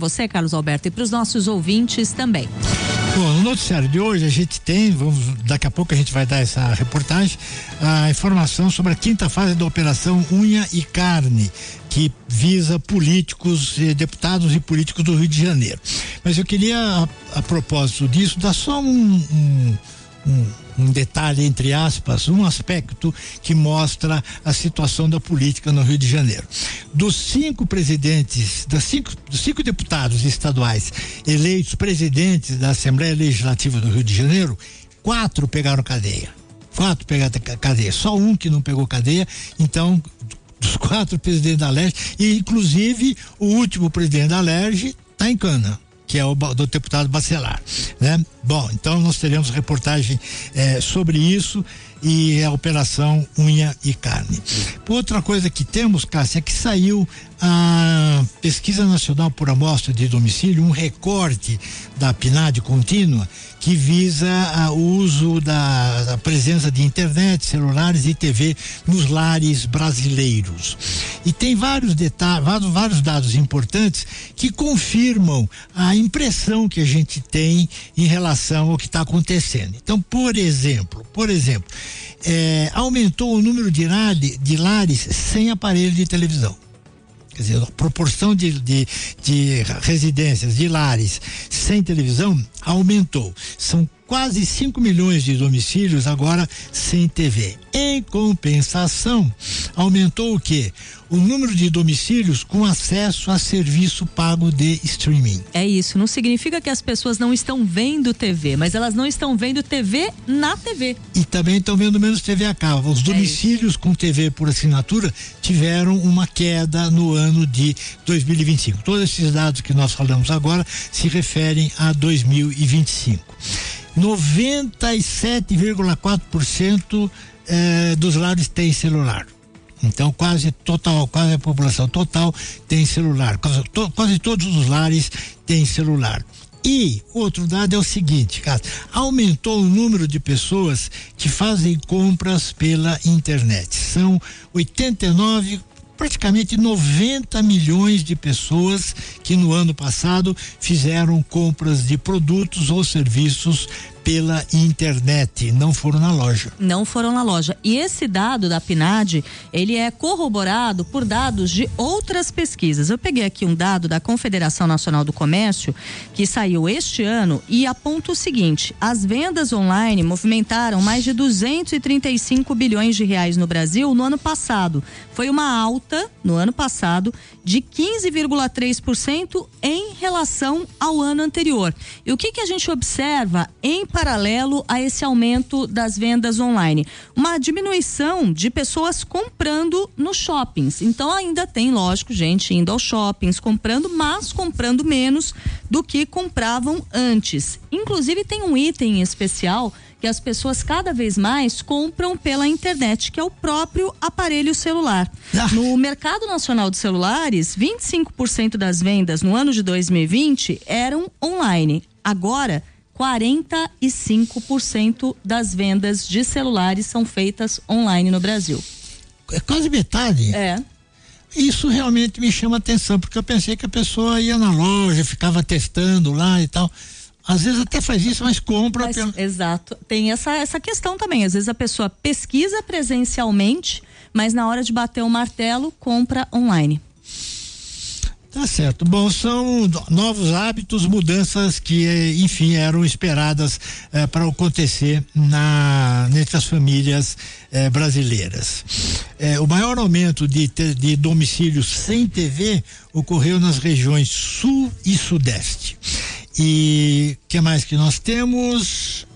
você, Carlos Alberto, e para os nossos ouvintes também. Bom, no noticiário de hoje a gente tem, daqui a pouco a gente vai dar essa reportagem, a informação sobre a quinta fase da Operação Unha e Carne, que visa políticos, deputados e políticos do Rio de Janeiro. Mas eu queria, a propósito disso, dar só um detalhe, entre aspas, um aspecto que mostra a situação da política no Rio de Janeiro. Dos cinco deputados estaduais eleitos presidentes da Assembleia Legislativa do Rio de Janeiro, 4 pegaram cadeia. Só um que não pegou cadeia. Então, dos 4 presidentes da Alerj, e inclusive o último presidente da Alerj está em cana, que é o do deputado Bacelar, né? Bom, então nós teremos reportagem sobre isso e a Operação Unha e Carne. Outra coisa que temos, Cássia, é que saiu a Pesquisa Nacional por Amostra de Domicílio, um recorte da PNAD contínua, que visa o uso da presença de internet, celulares e TV nos lares brasileiros. E tem vários dados importantes que confirmam a impressão que a gente tem em relação ao que está acontecendo. Então, por exemplo, aumentou o número de lares sem aparelho de televisão. Quer dizer, a proporção de residências, de lares sem televisão aumentou. São quase 5 milhões de domicílios agora sem TV. Em compensação, aumentou o quê? O número de domicílios com acesso a serviço pago de streaming. É isso, não significa que as pessoas não estão vendo TV, mas elas não estão vendo TV na TV. E também estão vendo menos TV a cabo. Os domicílios com TV por assinatura tiveram uma queda no ano de 2025. Todos esses dados que nós falamos agora se referem a 2025. 97,4% dos lares têm celular. Então quase a população total tem celular. Quase todos os lares têm celular. E outro dado é o seguinte, cara, aumentou o número de pessoas que fazem compras pela internet. São 89, praticamente 90 milhões de pessoas que no ano passado fizeram compras de produtos ou serviços pela internet, não foram na loja. E esse dado da PNAD, ele é corroborado por dados de outras pesquisas. Eu peguei aqui um dado da Confederação Nacional do Comércio, que saiu este ano, e aponta o seguinte: as vendas online movimentaram mais de 235 bilhões de reais no Brasil no ano passado. Foi uma alta, no ano passado, de 15,3% em relação ao ano anterior. E o que a gente observa em paralelo a esse aumento das vendas online? Uma diminuição de pessoas comprando nos shoppings. Então ainda tem, lógico, gente indo aos shoppings, comprando, mas comprando menos do que compravam antes. Inclusive tem um item especial que as pessoas cada vez mais compram pela internet, que é o próprio aparelho celular. No mercado nacional de celulares, 25% das vendas no ano de 2020 eram online. Agora, 45% das vendas de celulares são feitas online no Brasil. É quase metade? É. Isso realmente me chama atenção, porque eu pensei que a pessoa ia na loja, ficava testando lá e tal. Às vezes até faz isso, mas compra. Exato. Tem essa questão também. Às vezes a pessoa pesquisa presencialmente, mas na hora de bater o martelo, compra online. Tá certo. Bom, são novos hábitos, mudanças que, enfim, eram esperadas para acontecer entre as famílias brasileiras. O maior aumento de domicílios sem TV ocorreu nas regiões Sul e Sudeste. E o que mais que nós temos?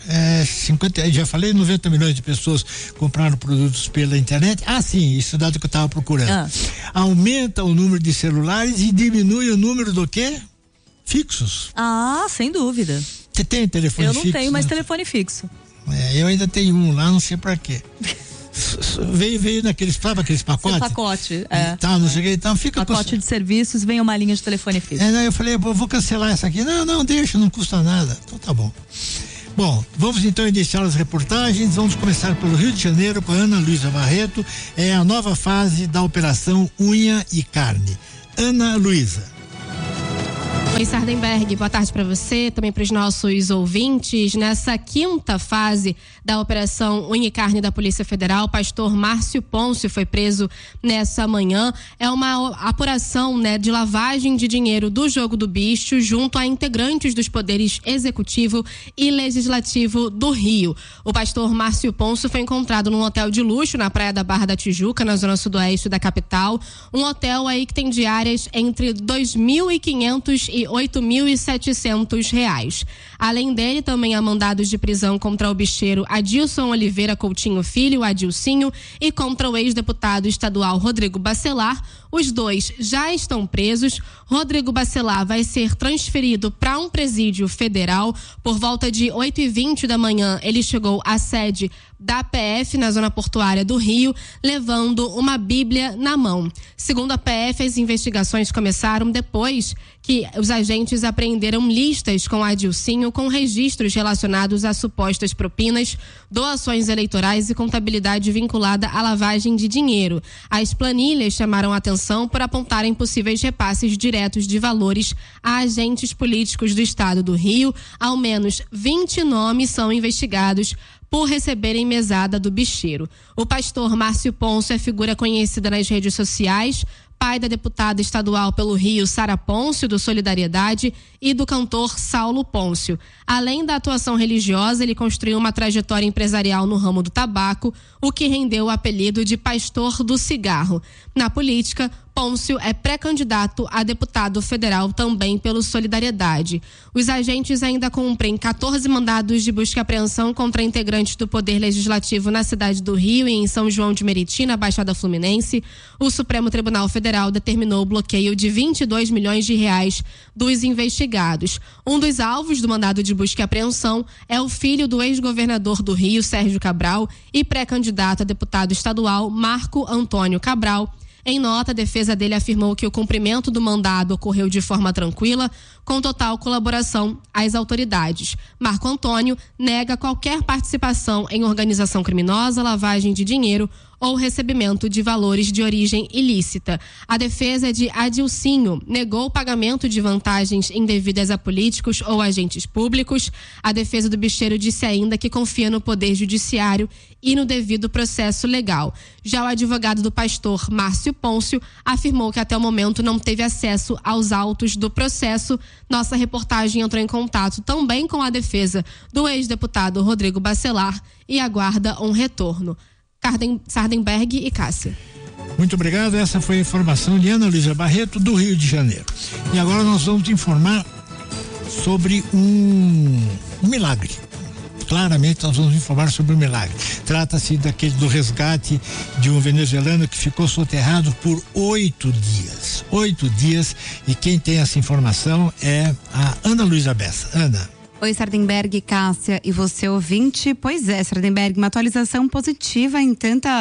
90 milhões de pessoas compraram produtos pela internet. Sim, isso é o dado que eu estava procurando. Aumenta o número de celulares e diminui o número do quê? Fixos. Sem dúvida. Você tem telefone fixo? Eu não tenho mais telefone fixo. Eu ainda tenho um lá, não sei pra quê. Veio naqueles pacotes? Pacote, não sei, então fica pacote de serviços, vem uma linha de telefone fixo. Eu falei, vou cancelar essa aqui. Não, deixa, não custa nada. Então tá bom. Bom, vamos então iniciar as reportagens. Vamos começar pelo Rio de Janeiro com a Ana Luísa Barreto. É a nova fase da Operação Unha e Carne. Ana Luísa. Oi, Sardenberg, boa tarde para você, também para os nossos ouvintes. Nessa quinta fase da Operação Unicarne da Polícia Federal, o pastor Márcio Pôncio foi preso nessa manhã. É uma apuração, de lavagem de dinheiro do jogo do bicho junto a integrantes dos poderes executivo e legislativo do Rio. O pastor Márcio Pôncio foi encontrado num hotel de luxo na Praia da Barra da Tijuca, na zona sudoeste da capital. Um hotel aí que tem diárias entre R$2.500 e R$8.700. Além dele, também há mandados de prisão contra o bicheiro Adilson Oliveira Coutinho Filho, Adilcinho, e contra o ex-deputado estadual Rodrigo Bacelar. Os dois já estão presos. Rodrigo Bacelar vai ser transferido para um presídio federal. Por volta de 8h20 da manhã, ele chegou à sede da PF na zona portuária do Rio, levando uma Bíblia na mão. Segundo a PF, as investigações começaram depois que os agentes apreenderam listas com Adilcinho com registros relacionados a supostas propinas, doações eleitorais e contabilidade vinculada à lavagem de dinheiro. As planilhas chamaram a atenção por apontarem possíveis repasses diretos de valores a agentes políticos do estado do Rio. Ao menos 20 nomes são investigados por receberem mesada do bicheiro. O pastor Márcio Pôncio é figura conhecida nas redes sociais, pai da deputada estadual pelo Rio, Sara Pôncio, do Solidariedade, e do cantor Saulo Pôncio. Além da atuação religiosa, ele construiu uma trajetória empresarial no ramo do tabaco, o que rendeu o apelido de pastor do cigarro. Na política, Pôncio é pré-candidato a deputado federal também pelo Solidariedade. Os agentes ainda cumprem 14 mandados de busca e apreensão contra integrantes do Poder Legislativo na cidade do Rio e em São João de Meriti, na Baixada Fluminense. O Supremo Tribunal Federal determinou o bloqueio de R$22 milhões dos investigados. Um dos alvos do mandado de busca e apreensão é o filho do ex-governador do Rio, Sérgio Cabral, e pré-candidato a deputado estadual, Marco Antônio Cabral. Em nota, a defesa dele afirmou que o cumprimento do mandado ocorreu de forma tranquila, com total colaboração às autoridades. Marco Antônio nega qualquer participação em organização criminosa, lavagem de dinheiro ou recebimento de valores de origem ilícita. A defesa de Adilcinho negou o pagamento de vantagens indevidas a políticos ou agentes públicos. A defesa do bicheiro disse ainda que confia no Poder Judiciário e no devido processo legal. Já o advogado do pastor Márcio Pôncio afirmou que até o momento não teve acesso aos autos do processo. Nossa reportagem entrou em contato também com a defesa do ex-deputado Rodrigo Bacelar e aguarda um retorno. Sardenberg e Cássia. Muito obrigado, essa foi a informação de Ana Luísa Barreto, do Rio de Janeiro. E agora nós vamos te informar sobre um milagre. Claramente nós vamos informar sobre um milagre. Trata-se do resgate de um venezuelano que ficou soterrado por 8 dias. 8 dias, e quem tem essa informação é a Ana Luísa Bessa. Ana. Oi, Sardenberg, Cássia e você ouvinte. Pois é, Sardenberg, uma atualização positiva em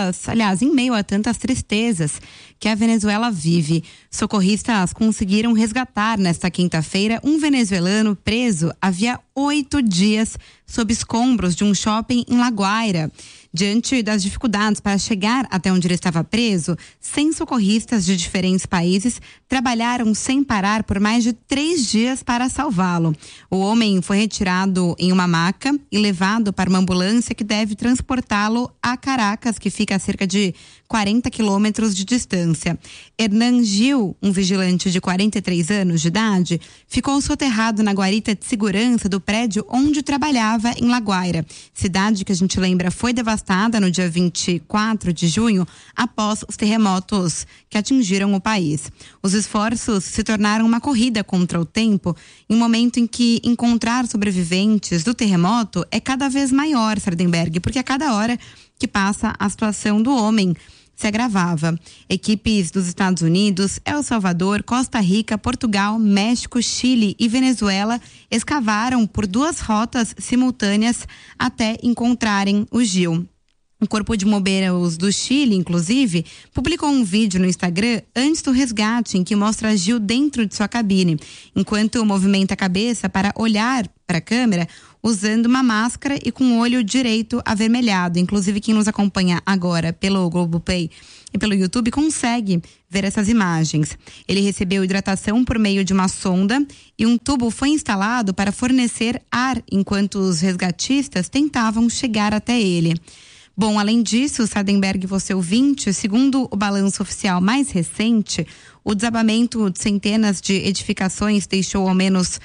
meio a tantas tristezas que a Venezuela vive. Socorristas conseguiram resgatar nesta quinta-feira um venezuelano preso havia 8 dias sob escombros de um shopping em La Guaira. Diante das dificuldades para chegar até onde ele estava preso, 100 socorristas de diferentes países trabalharam sem parar por mais de 3 dias para salvá-lo. O homem foi retirado em uma maca e levado para uma ambulância que deve transportá-lo a Caracas, que fica a cerca de 40 quilômetros de distância. Hernan Gil, um vigilante de 43 anos de idade, ficou soterrado na guarita de segurança do prédio onde trabalhava em La Guaira, cidade que a gente lembra foi devastada no dia 24 de junho após os terremotos que atingiram o país. Os esforços se tornaram uma corrida contra o tempo, em um momento em que encontrar sobreviventes do terremoto é cada vez maior, Sardenberg, porque a cada hora que passa a situação do homem se agravava. Equipes dos Estados Unidos, El Salvador, Costa Rica, Portugal, México, Chile e Venezuela escavaram por 2 rotas simultâneas até encontrarem o Gil. O Corpo de Bombeiros do Chile, inclusive, publicou um vídeo no Instagram antes do resgate em que mostra Gil dentro de sua cabine, enquanto movimenta a cabeça para olhar para a câmera usando uma máscara e com o olho direito avermelhado. Inclusive, quem nos acompanha agora pelo Globoplay e pelo YouTube consegue ver essas imagens. Ele recebeu hidratação por meio de uma sonda e um tubo foi instalado para fornecer ar enquanto os resgatistas tentavam chegar até ele. Bom, além disso, Sardenberg, você ouvinte, segundo o balanço oficial mais recente, o desabamento de centenas de edificações deixou ao menos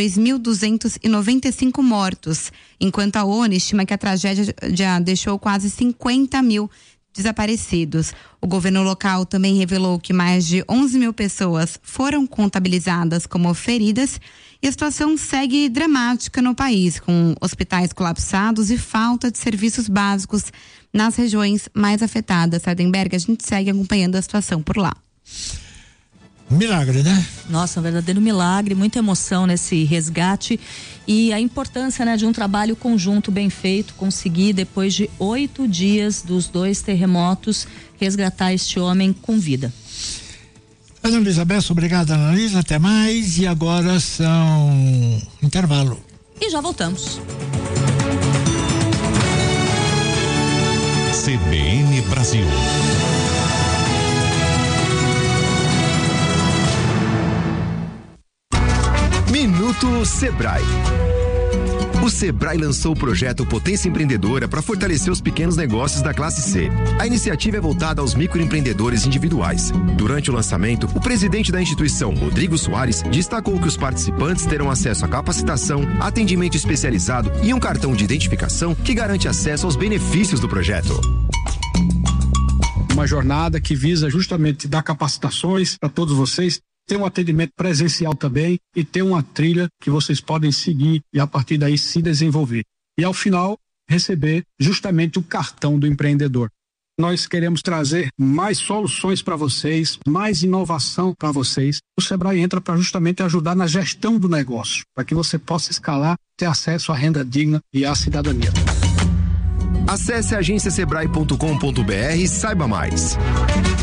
2.295 mortos, enquanto a ONU estima que a tragédia já deixou quase 50 mil desaparecidos. O governo local também revelou que mais de 11 mil pessoas foram contabilizadas como feridas e a situação segue dramática no país, com hospitais colapsados e falta de serviços básicos nas regiões mais afetadas. Sardenberg, a gente segue acompanhando a situação por lá. Milagre, né? Nossa, um verdadeiro milagre, muita emoção nesse resgate e a importância, né, de um trabalho conjunto bem feito, conseguir depois de 8 dias dos 2 terremotos resgatar este homem com vida. Ana Luísa Bessa, obrigado, Ana Luísa, até mais, e agora são intervalo. E já voltamos. CBN Brasil. Minuto Sebrae. O Sebrae lançou o projeto Potência Empreendedora para fortalecer os pequenos negócios da classe C. A iniciativa é voltada aos microempreendedores individuais. Durante o lançamento, o presidente da instituição, Rodrigo Soares, destacou que os participantes terão acesso a capacitação, atendimento especializado e um cartão de identificação que garante acesso aos benefícios do projeto. Uma jornada que visa justamente dar capacitações para todos vocês, ter um atendimento presencial também e ter uma trilha que vocês podem seguir e a partir daí se desenvolver. E ao final, receber justamente o cartão do empreendedor. Nós queremos trazer mais soluções para vocês, mais inovação para vocês. O Sebrae entra para justamente ajudar na gestão do negócio, para que você possa escalar, ter acesso à renda digna e à cidadania. Acesse agenciasebrae.com.br e saiba mais.